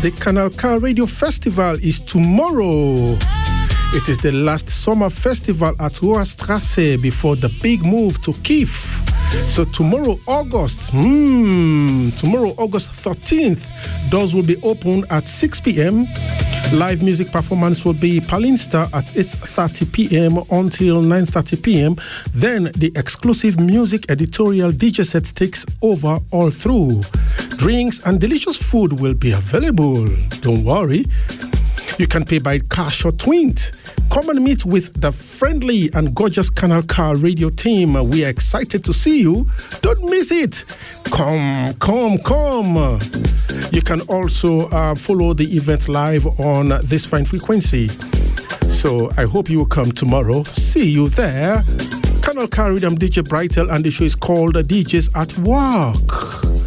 The Canal Car Radio Festival is tomorrow. It is the last summer festival at Hohe Strasse before the big move to Kiev. So tomorrow, August 13th, doors will be opened at 6 p.m. Live music performance will be Palinsta at 8:30 p.m. until 9:30 p.m. Then the exclusive music editorial DJ set takes over all through. Drinks and delicious food will be available. Don't worry. You can pay by cash or twint. Come and meet with the friendly and gorgeous Canal Car Radio team. We are excited to see you. Don't miss it. Come. You can also follow the event live on this fine frequency. So I hope you will come tomorrow. See you there. Canal Car Radio, I'm DJ Brightel, and the show is called DJs at Work.